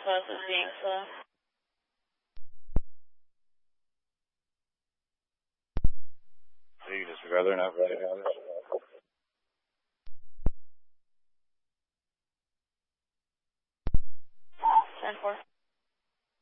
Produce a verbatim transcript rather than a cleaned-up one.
processing, so. So you just rather not write it out?